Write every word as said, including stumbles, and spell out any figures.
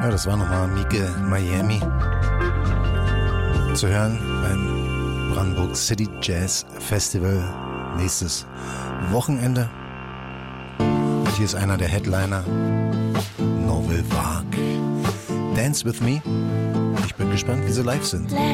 Ja, das war nochmal Mieke Miami. Zu hören beim Brandenburg City Jazz Festival nächstes Wochenende. Und hier ist einer der Headliner, Novel Vague. Dance with Me. Ich bin gespannt, wie sie live sind.